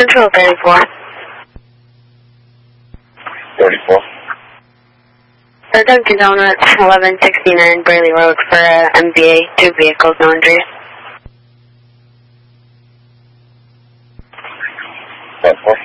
Central 34. 34. Dunkin' Donuts, 1169 Burley Road for MVA, 2 vehicles, no injuries. 10-4.